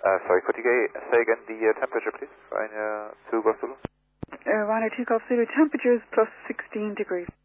Sorry, could you say again the temperature, please? Ryanair 2 Golf Zulu. Ryanair 2 Golf Zulu, temperatures plus 16 degrees.